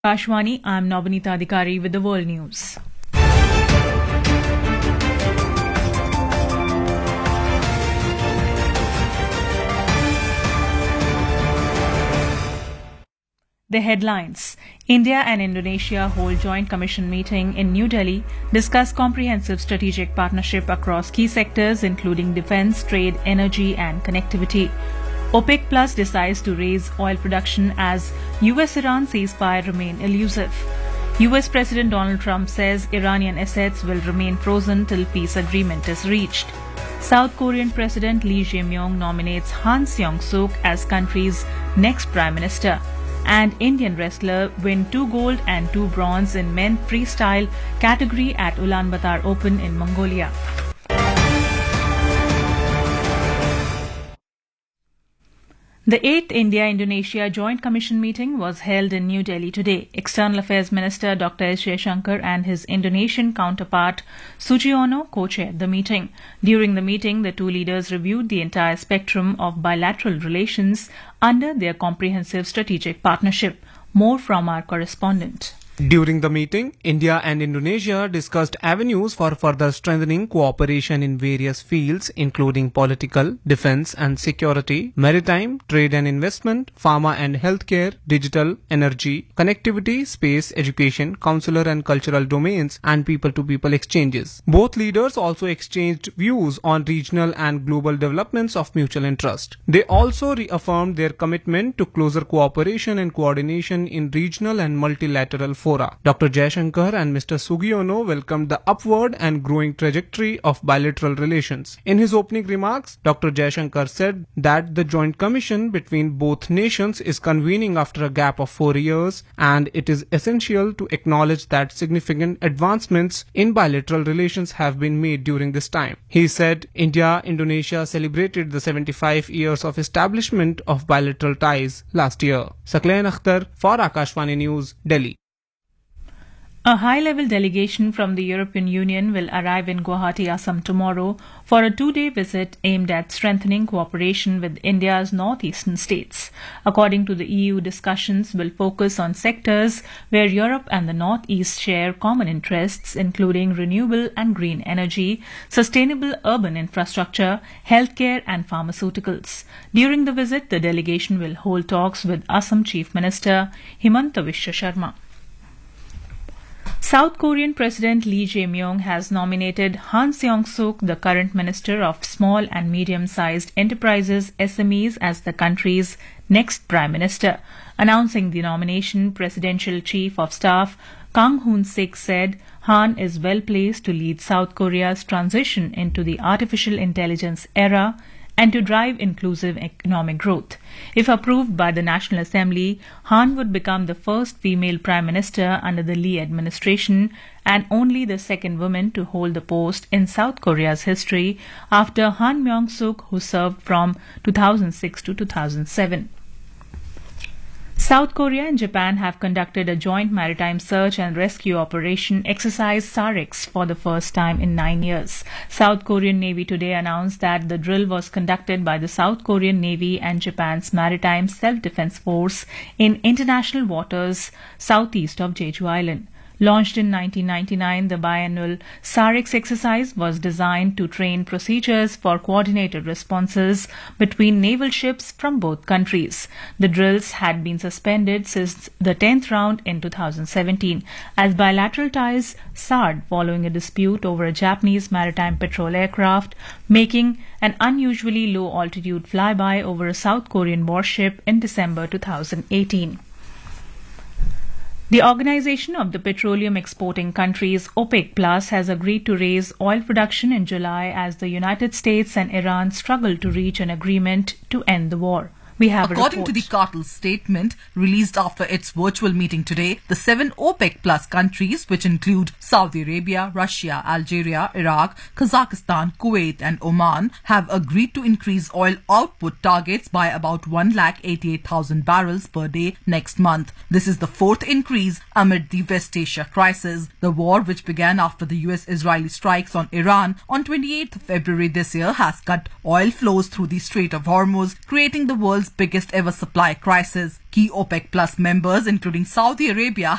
Kashwani, I'm Nobinita Adhikari with the World News. The headlines. India and Indonesia hold joint commission meeting in New Delhi, discuss comprehensive strategic partnership across key sectors including defence, trade, energy and connectivity. OPEC Plus decides to raise oil production as US-Iran ceasefire remain elusive. US President Donald Trump says Iranian assets will remain frozen till peace agreement is reached. South Korean President Lee Jae-myung nominates Han Seong-suk as country's next Prime Minister. And Indian wrestler win 2 gold and 2 bronze in men freestyle category at Ulaanbaatar Open in Mongolia. The 8th India-Indonesia Joint Commission meeting was held in New Delhi today. External Affairs Minister Dr. S. Jaishankar and his Indonesian counterpart Sugiono co-chaired the meeting. During the meeting, the two leaders reviewed the entire spectrum of bilateral relations under their comprehensive strategic partnership. More from our correspondent. During the meeting, India and Indonesia discussed avenues for further strengthening cooperation in various fields including political, defence and security, maritime, trade and investment, pharma and healthcare, digital, energy, connectivity, space, education, consular and cultural domains and people-to-people exchanges. Both leaders also exchanged views on regional and global developments of mutual interest. They also reaffirmed their commitment to closer cooperation and coordination in regional and multilateral fora. Dr. Jaishankar and Mr. Sugiono welcomed the upward and growing trajectory of bilateral relations. In his opening remarks, Dr. Jaishankar said that the joint commission between both nations is convening after a gap of 4 years and it is essential to acknowledge that significant advancements in bilateral relations have been made during this time. He said India-Indonesia celebrated the 75 years of establishment of bilateral ties last year. Sakleen Akhtar for Akashvani News, Delhi. A high-level delegation from the European Union will arrive in Guwahati, Assam tomorrow for a 2-day visit aimed at strengthening cooperation with India's northeastern states. According to the EU, discussions will focus on sectors where Europe and the Northeast share common interests, including renewable and green energy, sustainable urban infrastructure, healthcare and pharmaceuticals. During the visit, the delegation will hold talks with Assam Chief Minister Himanta Biswa Sharma. South Korean President Lee Jae-myung has nominated Han Seong-suk, the current Minister of Small and Medium-Sized Enterprises (SMEs), as the country's next Prime Minister. Announcing the nomination, Presidential Chief of Staff Kang Hoon-sik said Han is well placed to lead South Korea's transition into the artificial intelligence era and to drive inclusive economic growth. If approved by the National Assembly, Han would become the first female Prime Minister under the Lee administration and only the second woman to hold the post in South Korea's history after Han Myung-suk, who served from 2006 to 2007. South Korea and Japan have conducted a joint maritime search and rescue operation exercise SAREX for the first time in 9 years. South Korean Navy today announced that the drill was conducted by the South Korean Navy and Japan's Maritime Self-Defense Force in international waters southeast of Jeju Island. Launched in 1999, the biannual SAREX exercise was designed to train procedures for coordinated responses between naval ships from both countries. The drills had been suspended since the 10th round in 2017 as bilateral ties soured following a dispute over a Japanese maritime patrol aircraft making an unusually low-altitude flyby over a South Korean warship in December 2018. The Organization of the Petroleum Exporting Countries, OPEC Plus, has agreed to raise oil production in July as the United States and Iran struggle to reach an agreement to end the war. We have According to the cartel's statement released after its virtual meeting today, the 7 OPEC Plus countries, which include Saudi Arabia, Russia, Algeria, Iraq, Kazakhstan, Kuwait and Oman, have agreed to increase oil output targets by about 188,000 barrels per day next month. This is the 4th increase amid the West Asia crisis. The war, which began after the US-Israeli strikes on Iran on 28th February this year, has cut oil flows through the Strait of Hormuz, creating the world's biggest ever supply crisis. Key OPEC Plus members, including Saudi Arabia,